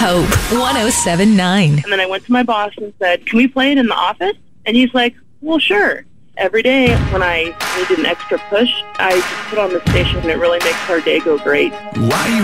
Hope 107.9. And then I went to my boss and said, can we play it in the office? And he's like, well, sure. Every day when I needed an extra push, I just put on the station and it really makes our day go great. Why